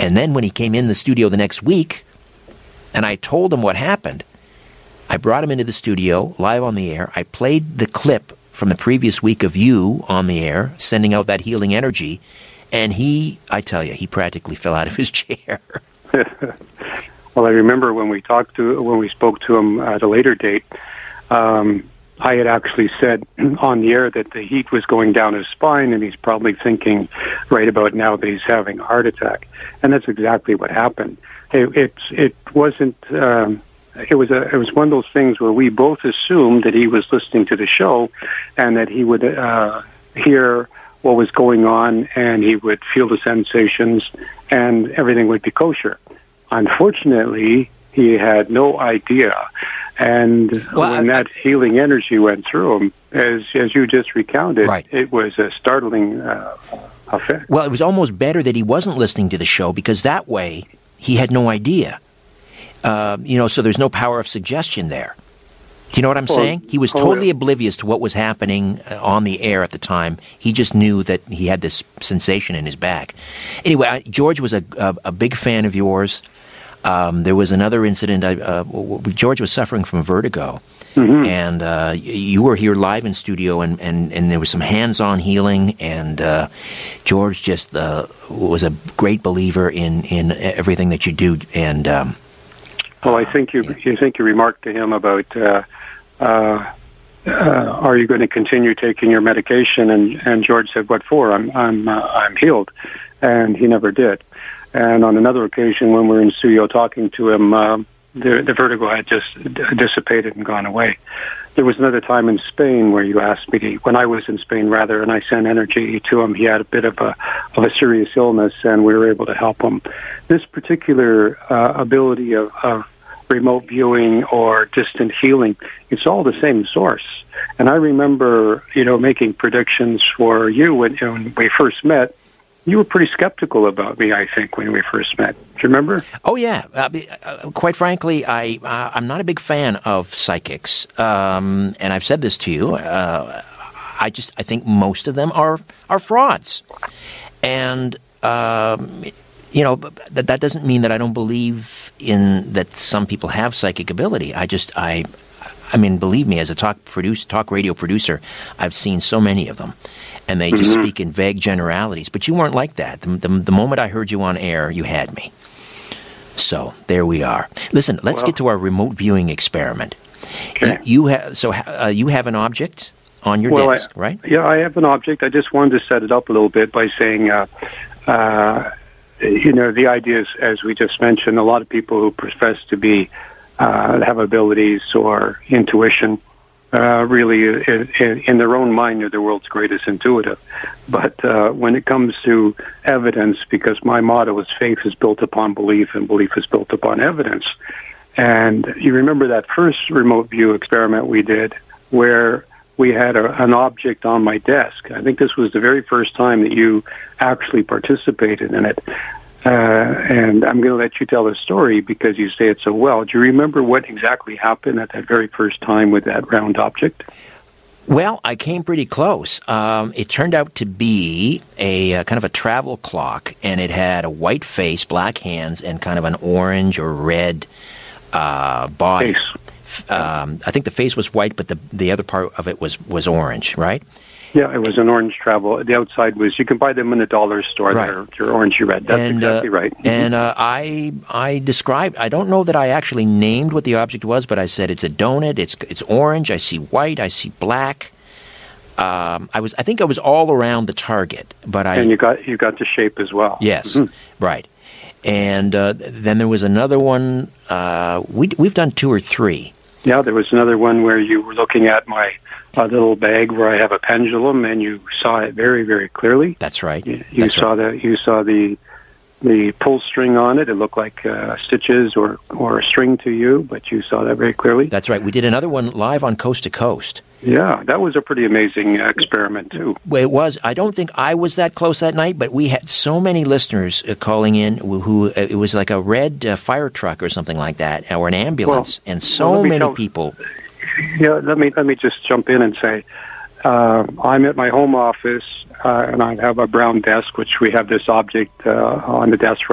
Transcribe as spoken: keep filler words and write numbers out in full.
And then when he came in the studio the next week, and I told him what happened, I brought him into the studio, live on the air. I played the clip from the previous week of you on the air, sending out that healing energy, and he, I tell you, he practically fell out of his chair. Well, I remember when we talked to, when we spoke to him at a later date, um, I had actually said on the air that the heat was going down his spine, and he's probably thinking right about now that he's having a heart attack. And that's exactly what happened. It, it, it wasn't, um, it was a, it was one of those things where we both assumed that he was listening to the show and that he would uh, hear what was going on and he would feel the sensations and everything would be kosher. Unfortunately, he had no idea. And well, when I, that healing energy went through him, as as you just recounted, right. It was a startling uh, effect. Well, it was almost better that he wasn't listening to the show, because that way he had no idea. Uh, you know, so there's no power of suggestion there. Do you know what I'm well, saying? He was totally oh, oblivious to what was happening on the air at the time. He just knew that he had this sensation in his back. Anyway, I, George was a, a, a big fan of yours. Um, there was another incident. I, uh, George was suffering from vertigo, mm-hmm. and uh, you were here live in studio, and, and, and there was some hands-on healing, and uh, George just uh, was a great believer in, in everything that you do. And um, well, I think you, yeah. you think you remarked to him about, uh, uh, uh, are you going to continue taking your medication? And, and George said, "What for? I'm I'm uh, I'm healed," and he never did. And on another occasion, when we were in studio talking to him, uh, the, the vertigo had just d- dissipated and gone away. There was another time in Spain where you asked me to, when I was in Spain, rather, and I sent energy to him. He had a bit of a of a serious illness, and we were able to help him. This particular uh, ability of, of remote viewing or distant healing, it's all the same source. And I remember, you know, making predictions for you when, you know, when we first met. You were pretty skeptical about me, I think, when we first met. Do you remember? Oh, yeah. Uh, uh, quite frankly, I, uh, I'm not a big fan of psychics. Um, and I've said this to you. Uh, I just I think most of them are, are frauds. And, um, you know, that, that doesn't mean that I don't believe in that some people have psychic ability. I just, I, I mean, believe me, as a talk produce, talk radio producer, I've seen so many of them. And they just mm-hmm. speak in vague generalities. But you weren't like that. The, the, the moment I heard you on air, you had me. So there we are. Listen, let's well, get to our remote viewing experiment. Okay. You have so uh, you have an object on your well, desk, I, right? Yeah, I have an object. I just wanted to set it up a little bit by saying, uh, uh, you know, the idea is, as we just mentioned, a lot of people who profess to be uh, have abilities or intuition. Uh, really, in, in their own mind, they're the world's greatest intuitive. But uh, when it comes to evidence, because my motto is faith is built upon belief and belief is built upon evidence. And you remember that first remote view experiment we did where we had a, an object on my desk. I think this was the very first time that you actually participated in it. Uh, and I'm going to let you tell the story because you say it so well. Do you remember what exactly happened at that very first time with that round object? Well, I came pretty close. Um, it turned out to be a uh, kind of a travel clock, and it had a white face, black hands, and kind of an orange or red uh, body. Face. Um, I think the face was white, but the the other part of it was, was orange, right? Yeah, it was an orange travel. The outside was, you can buy them in the dollar store. Right. They're, they're orangey red. That's and, exactly uh, right. And uh, I I described, I don't know that I actually named what the object was, but I said it's a donut, it's it's orange, I see white, I see black. Um, I was, I think I was all around the target, but I... And you got you got the shape as well. Yes, mm-hmm. right. And uh, then there was another one, uh, we, we've done two or three. Yeah, there was another one where you were looking at my uh, little bag where I have a pendulum, and you saw it very, very clearly. That's right. You, you That's saw right. the you saw the the pull string on it. It looked like uh, stitches or or a string to you, but you saw that very clearly. That's right. We did another one live on Coast to Coast. Yeah, that was a pretty amazing experiment too. Well, it was. I don't think I was that close that night, but we had so many listeners uh, calling in who, who uh, it was like a red uh, fire truck or something like that, or an ambulance, well, and so well, many tell, people. Yeah, let me let me just jump in and say, uh, I'm at my home office, uh, and I have a brown desk, which we have this object uh, on the desk